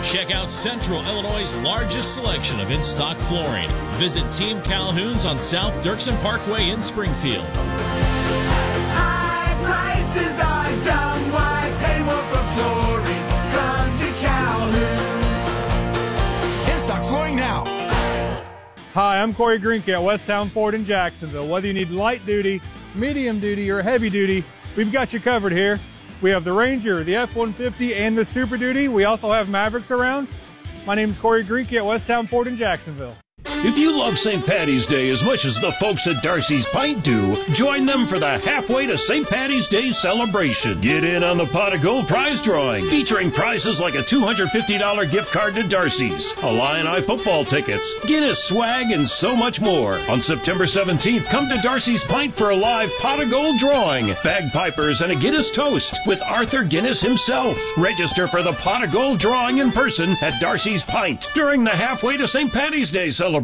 Check out Central Illinois' largest selection of in-stock flooring. Visit Team Calhoun's on South Dirksen Parkway in Springfield. High prices are dumb. Why pay more for flooring? Come to Calhoun's. In-stock flooring now. Hi, I'm Corey Greenke at Westtown Ford in Jacksonville. Whether you need light duty, medium duty, or heavy duty, we've got you covered here. We have the Ranger, the F-150, and the Super Duty. We also have Mavericks around. My name is Corey Greenke at Westtown Ford in Jacksonville. If you love St. Paddy's Day as much as the folks at Darcy's Pint do, join them for the Halfway to St. Paddy's Day celebration. Get in on the Pot of Gold prize drawing, featuring prizes like a $250 gift card to Darcy's, Illini football tickets, Guinness swag, and so much more. On September 17th, come to Darcy's Pint for a live Pot of Gold drawing, bagpipers, and a Guinness toast with Arthur Guinness himself. Register for the Pot of Gold drawing in person at Darcy's Pint during the Halfway to St. Paddy's Day celebration.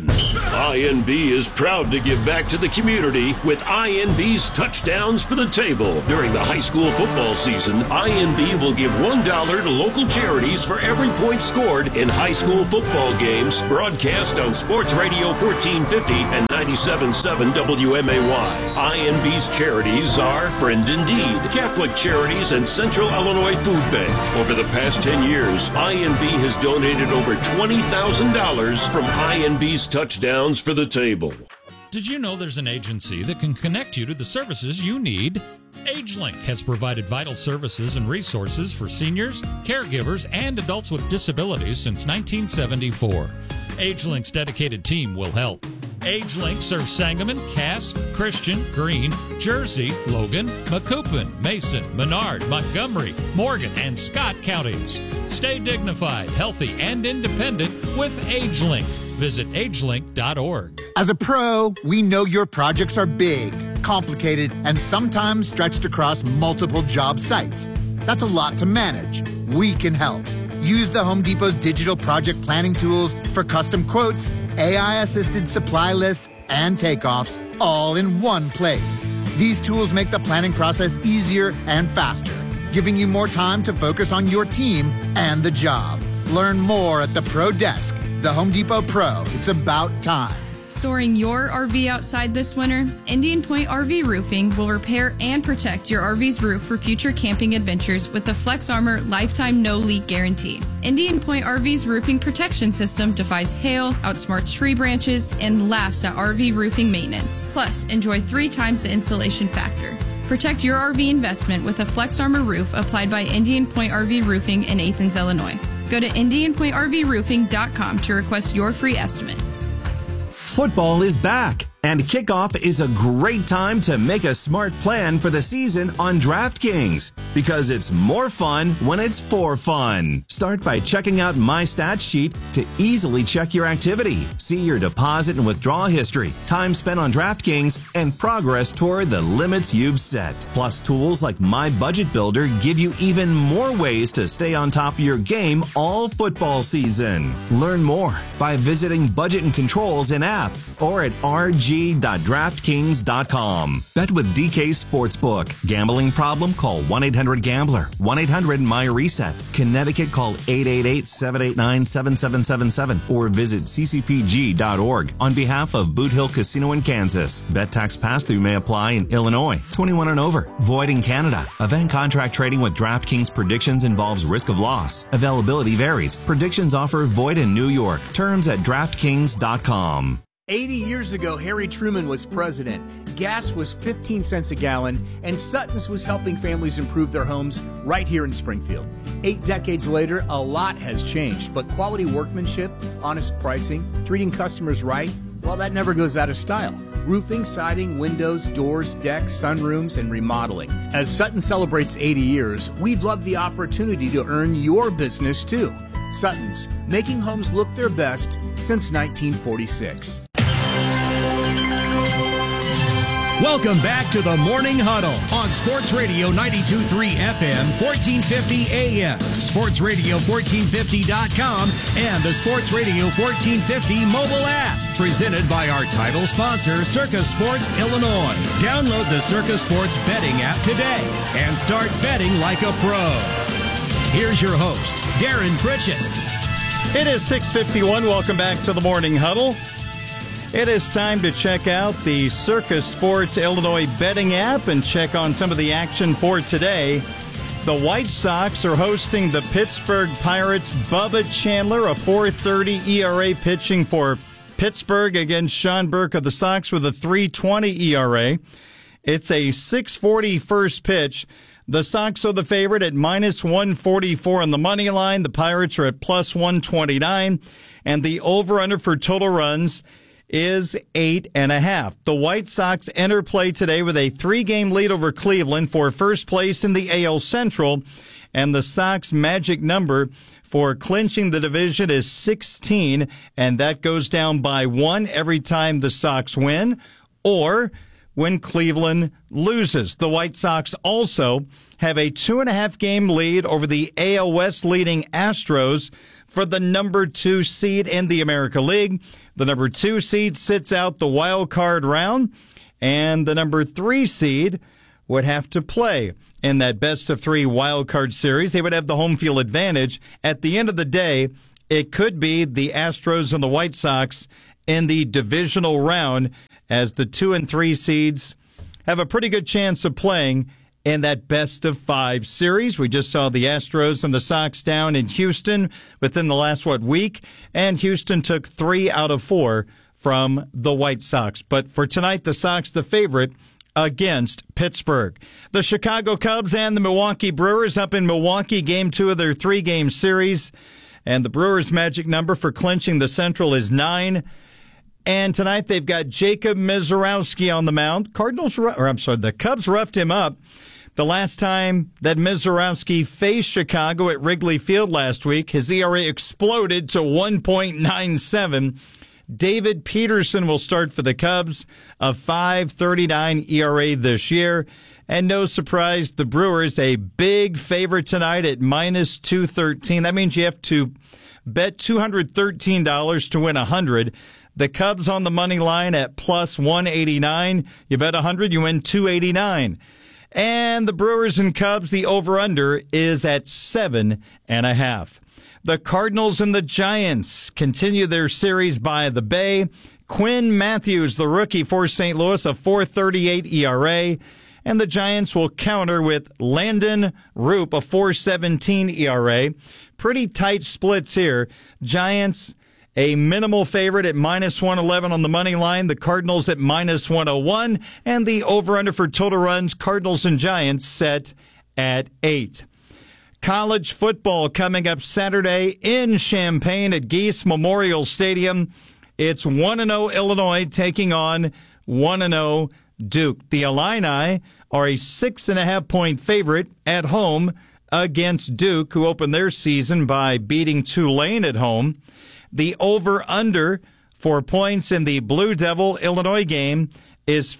INB is proud to give back to the community with INB's Touchdowns for the Table. During the high school football season, INB will give $1 to local charities for every point scored in high school football games broadcast on Sports Radio 1450 and 97.7 WMAY. INB's charities are Friend Indeed, Catholic Charities, and Central Illinois Food Bank. Over the past 10 years, INB has donated over $20,000 from INB's Touchdowns for the Table. Did you know there's an agency that can connect you to the services you need? AgeLink has provided vital services and resources for seniors, caregivers, and adults with disabilities since 1974. AgeLink's dedicated team will help. AgeLink serves Sangamon, Cass, Christian, Greene, Jersey, Logan, Macoupin, Mason, Menard, Montgomery, Morgan, and Scott counties. Stay dignified, healthy, and independent with AgeLink. Visit agelink.org. As a pro, we know your projects are big, complicated, and sometimes stretched across multiple job sites. That's a lot to manage. We can help. Use the Home Depot's digital project planning tools for custom quotes, AI-assisted supply lists, and takeoffs all in one place. These tools make the planning process easier and faster, giving you more time to focus on your team and the job. Learn more at the Pro Desk. The Home Depot Pro. It's about time. Storing your RV outside this winter? Indian Point RV Roofing will repair and protect your RV's roof for future camping adventures with the Flex Armor Lifetime No Leak Guarantee. Indian Point RV's roofing protection system defies hail, outsmarts tree branches, and laughs at RV roofing maintenance. Plus, enjoy 3 times the insulation factor. Protect your RV investment with a Flex Armor roof applied by Indian Point RV Roofing in Athens, Illinois. Go to IndianPointRVRoofing.com to request your free estimate. Football is back, and kickoff is a great time to make a smart plan for the season on DraftKings, because it's more fun when it's for fun. Start by checking out My Stats Sheet to easily check your activity, see your deposit and withdrawal history, time spent on DraftKings, and progress toward the limits you've set. Plus, tools like My Budget Builder give you even more ways to stay on top of your game all football season. Learn more by visiting Budget and Controls in-app or at rg.draftkings.com. Bet with DK Sportsbook. Gambling problem? Call 1-800-GAMBLER. 1-800-MY-RESET. Connecticut, call 888-789-7777 or visit ccpg.org on behalf of Boot Hill Casino in Kansas. Bet tax pass-through may apply in Illinois. 21 and over. Void in Canada. Event contract trading with DraftKings predictions involves risk of loss. Availability varies. Predictions offer void in New York. Terms at DraftKings.com. 80 years ago, Harry Truman was president. Gas was 15 cents a gallon, and Sutton's was helping families improve their homes right here in Springfield. 8 decades later, a lot has changed, but quality workmanship, honest pricing, treating customers right, well, that never goes out of style. Roofing, siding, windows, doors, decks, sunrooms, and remodeling. As Sutton celebrates 80 years, we'd love the opportunity to earn your business too. Sutton's, making homes look their best since 1946. Welcome back to the Morning Huddle on Sports Radio 92.3 FM, 1450 AM, sportsradio1450.com, and the Sports Radio 1450 mobile app. Presented by our title sponsor, Circa Sports Illinois. Download the Circa Sports betting app today and start betting like a pro. Here's your host, Darren Pritchett. It is 6:51. Welcome back to the Morning Huddle. It is time to check out the Circa Sports Illinois betting app and check on some of the action for today. The White Sox are hosting the Pittsburgh Pirates. Bubba Chandler, a 4.30 ERA, pitching for Pittsburgh against Sean Burke of the Sox with a 3.20 ERA. It's a 6:40 first pitch. The Sox are the favorite at minus 144 on the money line. The Pirates are at plus 129. And the over-under for total runs is 8.5. The White Sox enter play today with a 3-game lead over Cleveland for first place in the AL Central. And the Sox magic number for clinching the division is 16. And that goes down by 1 every time the Sox win or when Cleveland loses. The White Sox also have a 2.5-game lead over the AL West leading Astros for the number 2 seed in the American League. The number 2 seed sits out the wild card round, and the number 3 seed would have to play in that best-of-3 wild card series. They would have the home field advantage. At the end of the day, it could be the Astros and the White Sox in the divisional round, as the 2 and 3 seeds have a pretty good chance of playing in that best-of-5 series. We just saw the Astros and the Sox down in Houston within the last, week, and Houston took 3 out of 4 from the White Sox. But for tonight, the Sox the favorite against Pittsburgh. The Chicago Cubs and the Milwaukee Brewers up in Milwaukee, Game 2 of their 3-game series. And the Brewers' magic number for clinching the Central is 9. And tonight they've got Jacob Misiorowski on the mound. The Cubs roughed him up the last time that Misiorowski faced Chicago at Wrigley Field last week. His ERA exploded to 1.97. David Peterson will start for the Cubs, a 5.39 ERA this year. And no surprise, the Brewers a big favorite tonight at minus 213. That means you have to bet $213 to win 100. The Cubs on the money line at plus 189. You bet 100, you win 289. And the Brewers and Cubs, the over-under is at 7.5. The Cardinals and the Giants continue their series by the Bay. Quinn Matthews, the rookie for St. Louis, a 4.38 ERA. And the Giants will counter with Landon Roop, a 4.17 ERA. Pretty tight splits here. Giants a minimal favorite at minus 111 on the money line. The Cardinals at minus 101. And the over-under for total runs, Cardinals and Giants, set at 8. College football coming up Saturday in Champaign at Geese Memorial Stadium. It's 1-0 Illinois taking on 1-0 Duke. The Illini are a 6.5-point favorite at home against Duke, who opened their season by beating Tulane at home. The over-under for points in the Blue Devil-Illinois game is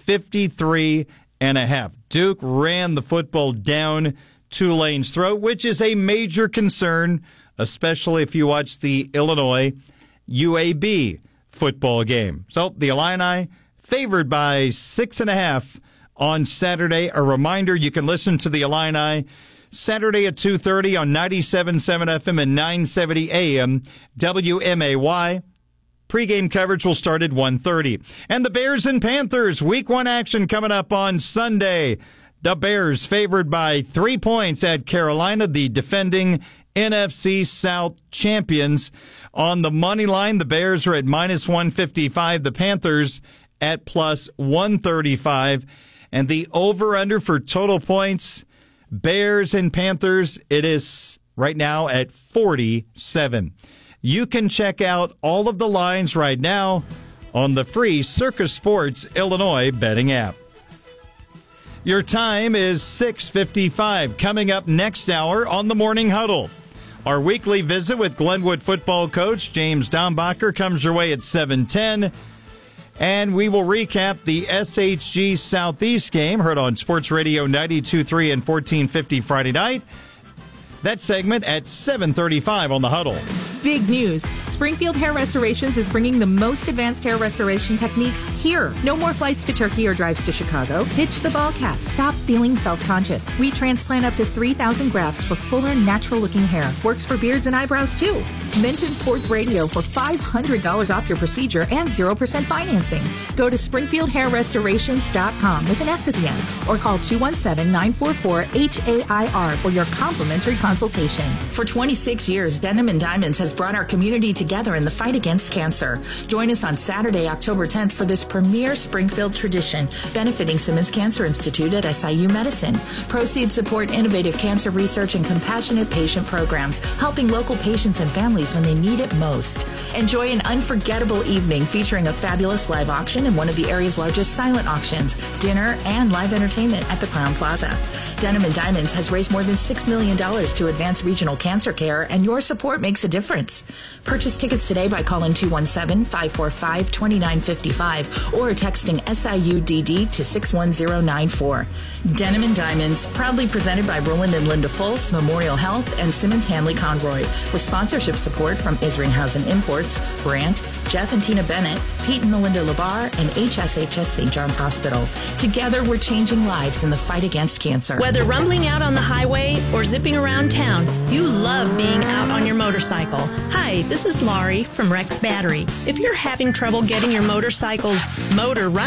53.5. Duke ran the football down Tulane's throat, which is a major concern, especially if you watch the Illinois UAB football game. So the Illini favored by 6.5 on Saturday. A reminder, you can listen to the Illini Saturday at 2:30 on 97.7 FM and 970 AM WMAY. Pre-game coverage will start at 1:30. And the Bears and Panthers, Week 1 action coming up on Sunday. The Bears favored by 3 points at Carolina, the defending NFC South champions. On the money line, the Bears are at minus 155. The Panthers at plus 135. And the over-under for total points, Bears and Panthers, it is right now at 47. You can check out all of the lines right now on the free Circa Sports Illinois betting app. Your time is 6:55. Coming up next hour on the Morning Huddle, our weekly visit with Glenwood football coach James Dombacher comes your way at 7:10. And we will recap the SHG Southeast game, heard on Sports Radio 92.3 and 1450 Friday night. That segment at 7:35 on the Huddle. Big news. Springfield Hair Restorations is bringing the most advanced hair restoration techniques here. No more flights to Turkey or drives to Chicago. Ditch the ball cap. Stop feeling self-conscious. We transplant up to 3,000 grafts for fuller, natural-looking hair. Works for beards and eyebrows, too. Mention Sports Radio for $500 off your procedure and 0% financing. Go to SpringfieldHairRestorations.com with an S at the end, or call 217-944-HAIR for your complimentary consultation. For 26 years, Denim and Diamonds has brought our community together in the fight against cancer. Join us on Saturday, October 10th for this premier Springfield tradition, benefiting Simmons Cancer Institute at SIU Medicine. Proceeds support innovative cancer research and compassionate patient programs, helping local patients and families when they need it most. Enjoy an unforgettable evening featuring a fabulous live auction and one of the area's largest silent auctions, dinner, and live entertainment at the Crowne Plaza. Denim and Diamonds has raised more than $6 million to advance regional cancer care, and your support makes a difference. Purchase tickets today by calling 217-545-2955 or texting SIUDD to 61094. Denim and Diamonds, proudly presented by Roland and Linda Fultz, Memorial Health, and Simmons Hanley Conroy, with sponsorship support from Isringhausen Imports, Brandt, Jeff and Tina Bennett, Pete and Melinda Labar, and HSHS St. John's Hospital. Together, we're changing lives in the fight against cancer. Whether rumbling out on the highway or zipping around town, you love being out on your motorcycle. Hi, this is Laurie from Rex Battery. If you're having trouble getting your motorcycle's motor running,